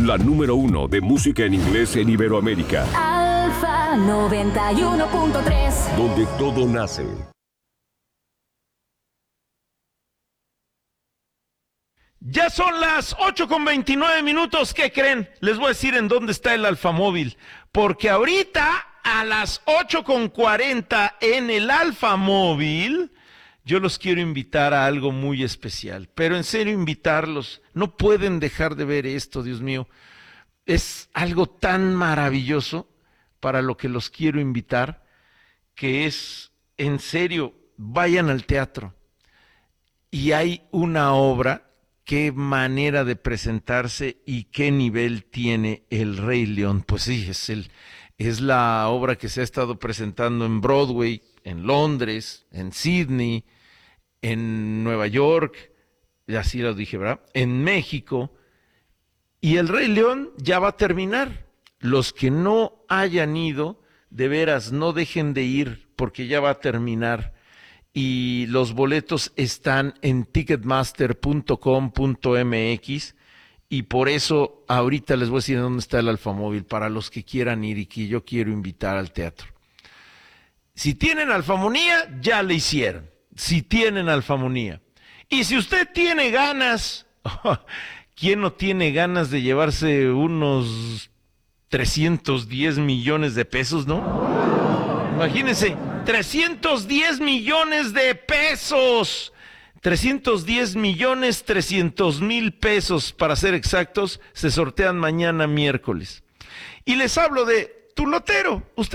la número 1 de música en inglés en Iberoamérica. Alfa 91.3. Donde todo nace. Ya son las 8:29. ¿Qué creen? Les voy a decir en dónde está el Alfamóvil. Porque ahorita, a las 8:40 en el Alfamóvil, yo los quiero invitar a algo muy especial. Pero en serio, invitarlos. No pueden dejar de ver esto, Dios mío. Es algo tan maravilloso para lo que los quiero invitar, que es, en serio, vayan al teatro. Y hay una obra, qué manera de presentarse y qué nivel tiene El Rey León. Pues sí, es la obra que se ha estado presentando en Broadway, en Londres, en Sydney, en Nueva York, y así lo dije, ¿verdad? En México. Y El Rey León ya va a terminar. Los que no hayan ido, de veras, no dejen de ir, porque ya va a terminar. Y los boletos están en ticketmaster.com.mx, y por eso ahorita les voy a decir dónde está el Alfamóvil, para los que quieran ir y que yo quiero invitar al teatro. Si tienen Alfamonía, ya le hicieron. Si tienen Alfamonía. Y si usted tiene ganas, ¿quién no tiene ganas de llevarse unos 310 millones de pesos, no? Imagínense, 310 millones de pesos. 310 millones 300 mil pesos, para ser exactos, se sortean mañana miércoles. Y les hablo de Tu Lotero. Usted